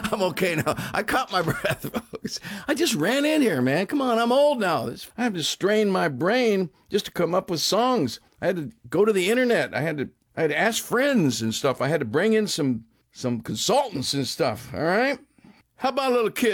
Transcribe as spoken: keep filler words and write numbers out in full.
I'm okay now. I caught my breath, folks. I just ran in here, man. Come on, I'm old now. I have to strain my brain just to come up with songs. I had to go to the internet. I had to I had to ask friends and stuff. I had to bring in some some consultants and stuff, all right? How about a little kiss?